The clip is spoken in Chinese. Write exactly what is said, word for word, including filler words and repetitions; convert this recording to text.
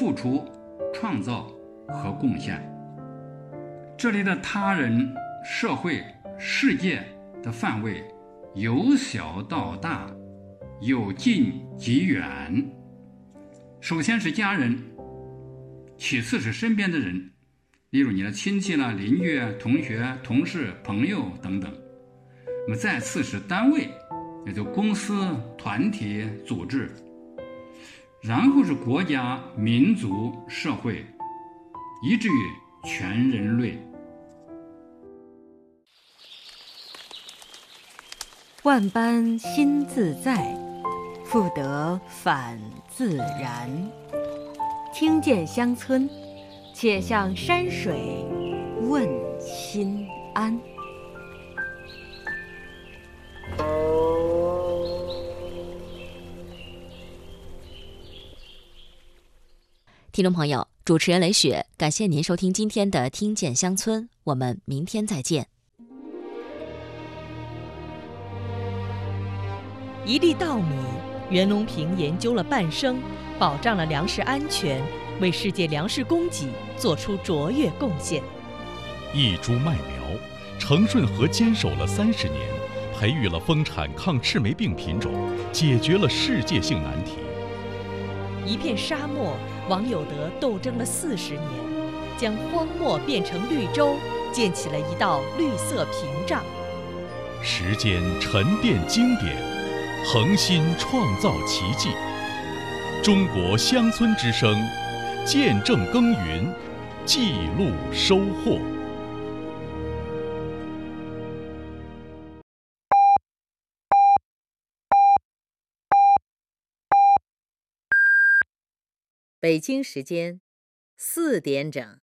付出、创造和贡献。这里的他人、社会、世界的范围由小到大，由近及远。首先是家人，其次是身边的人，例如你的亲戚啦、邻居、同学、同事、朋友等等。那么再次是单位，也就公司、团体、组织。然后是国家、民族、社会，以至于全人类。 万般心自在，复得返自然。听见乡村，且向山水问心安。 听众朋友，主持人雷雪，感谢您收听今天的《听见乡村》，我们明天再见。 一粒稻米，袁隆平研究了半生，保障了粮食安全，为世界粮食供给做出卓越贡献。 一株麦苗，程顺和坚守了三十年，培育了丰产抗赤霉病品种，解决了世界性难题。 一片沙漠，王有德斗争了四十年，将荒漠变成绿洲，建起了一道绿色屏障。 时间沉淀经典，恒心创造奇迹。中国乡村之声，见证耕耘，记录收获。 北京时间四点整。